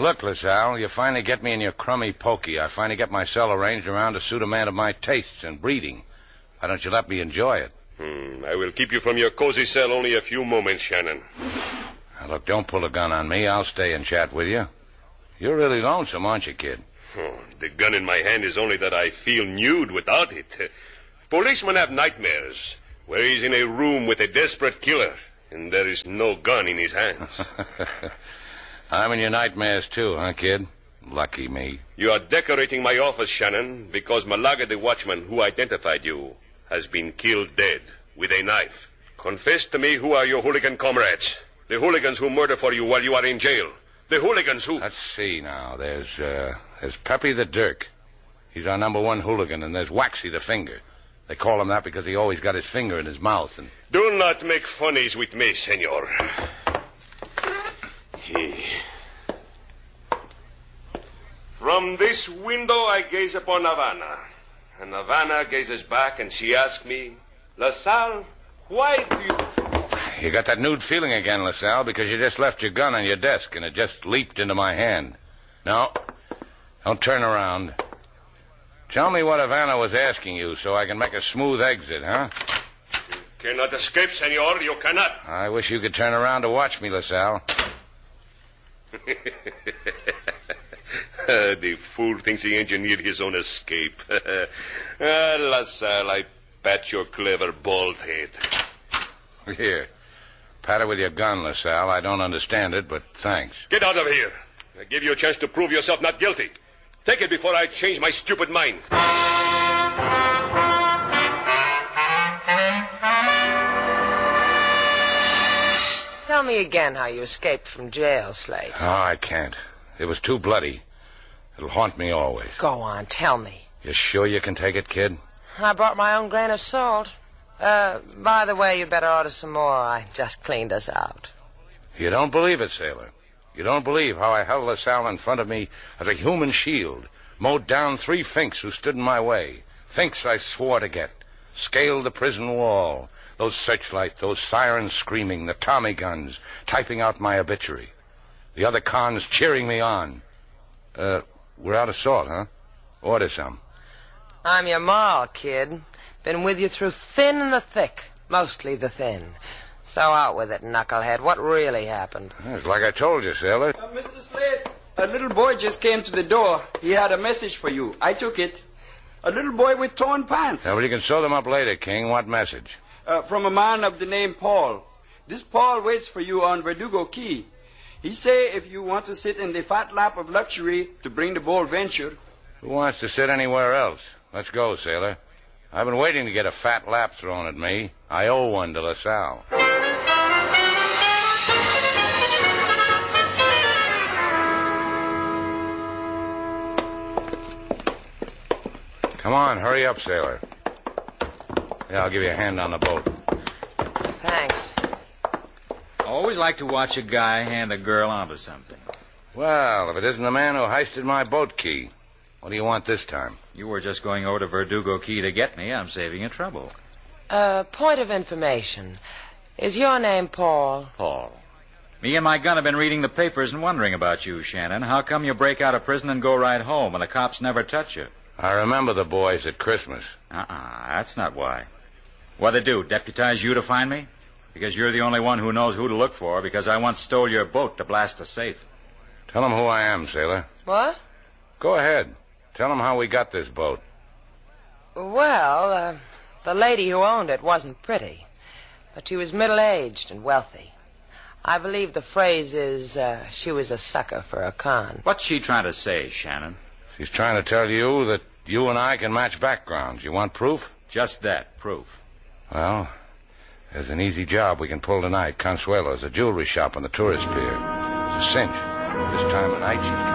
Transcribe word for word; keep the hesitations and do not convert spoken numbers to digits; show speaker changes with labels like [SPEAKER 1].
[SPEAKER 1] Look, LaSalle, you finally get me in your crummy pokey. I finally get my cell arranged around to suit a man of my tastes and breeding. Why don't you let me enjoy it?
[SPEAKER 2] Hmm, I will keep you from your cozy cell only a few moments, Shannon.
[SPEAKER 1] Now, look, don't pull a gun on me. I'll stay and chat with you. You're really lonesome, aren't you, kid?
[SPEAKER 2] Oh, the gun in my hand is only that I feel nude without it. Policemen have nightmares where he's in a room with a desperate killer and there is no gun in his hands.
[SPEAKER 1] I'm in your nightmares too, huh, kid? Lucky me.
[SPEAKER 2] You are decorating my office, Shannon, because Malaga the watchman who identified you has been killed dead with a knife. Confess to me who are your hooligan comrades. The hooligans who murder for you while you are in jail. The hooligans who...
[SPEAKER 1] Let's see now. There's, uh, there's Peppy the Dirk. He's our number one hooligan, and there's Waxy the Finger. They call him that because he always got his finger in his mouth and...
[SPEAKER 2] Do not make funnies with me, senor. From this window I gaze upon Havana. And Havana gazes back and she asks me, LaSalle, why do you...
[SPEAKER 1] You got that nude feeling again, LaSalle, because you just left your gun on your desk and it just leaped into my hand. No, don't turn around. Tell me what Havana was asking you so I can make a smooth exit, huh?
[SPEAKER 2] You cannot escape, senor. You cannot.
[SPEAKER 1] I wish you could turn around to watch me, LaSalle.
[SPEAKER 2] The fool thinks he engineered his own escape. Ah, LaSalle, I pat your clever bald head.
[SPEAKER 1] Here. Pat it with your gun, LaSalle. I don't understand it, but thanks.
[SPEAKER 2] Get out of here. I give you a chance to prove yourself not guilty. Take it before I change my stupid mind.
[SPEAKER 3] Tell me again how you escaped from jail, Slate.
[SPEAKER 1] Oh, I can't. It was too bloody. It'll haunt me always.
[SPEAKER 3] Go on, tell me.
[SPEAKER 1] You sure you can take it, kid?
[SPEAKER 3] I brought my own grain of salt. Uh, by the way, you better order some more. I just cleaned us out.
[SPEAKER 1] You don't believe it, sailor. You don't believe how I held LaSalle in front of me as a human shield, mowed down three finks who stood in my way. Finks I swore to get. Scaled the prison wall. Those searchlights, those sirens screaming, the Tommy guns, typing out my obituary. The other cons cheering me on. Uh, we're out of salt, huh? Order some.
[SPEAKER 3] I'm your ma, kid. Been with you through thin and the thick. Mostly the thin. So out with it, knucklehead. What really happened?
[SPEAKER 1] It's like I told you, sailor.
[SPEAKER 4] Uh, Mister Slade, a little boy just came to the door. He had a message for you. I took it. A little boy with torn pants.
[SPEAKER 1] Yeah, well, you can sew them up later, King. What message?
[SPEAKER 4] Uh, from a man of the name Paul. This Paul waits for you on Verdugo Key. He say if you want to sit in the fat lap of luxury to bring the Bold Venture.
[SPEAKER 1] Who wants to sit anywhere else? Let's go, sailor. I've been waiting to get a fat lap thrown at me. I owe one to LaSalle. Come on, hurry up, sailor. Yeah, I'll give you a hand on the boat.
[SPEAKER 3] Thanks.
[SPEAKER 5] I always like to watch a guy hand a girl onto something.
[SPEAKER 1] Well, if it isn't the man who heisted my boat key, what do you want this time?
[SPEAKER 5] You were just going over to Verdugo Key to get me. I'm saving you trouble.
[SPEAKER 3] Uh, point of information. Is your name Paul?
[SPEAKER 5] Paul. Me and my gun have been reading the papers and wondering about you, Shannon. How come you break out of prison and go right home and the cops never touch you?
[SPEAKER 1] I remember the boys at Christmas.
[SPEAKER 5] Uh-uh, that's not why. What'd they do, deputize you to find me? Because you're the only one who knows who to look for, because I once stole your boat to blast a safe.
[SPEAKER 1] Tell them who I am, sailor.
[SPEAKER 3] What?
[SPEAKER 1] Go ahead. Tell them how we got this boat.
[SPEAKER 3] Well, uh, the lady who owned it wasn't pretty, but she was middle-aged and wealthy. I believe the phrase is, uh, she was a sucker for a con.
[SPEAKER 5] What's she trying to say, Shannon?
[SPEAKER 1] She's trying to tell you that you and I can match backgrounds. You want proof?
[SPEAKER 5] Just that, proof.
[SPEAKER 1] Well, there's an easy job we can pull tonight. Consuelo's, a jewelry shop on the tourist pier. It's a cinch. This time of night she's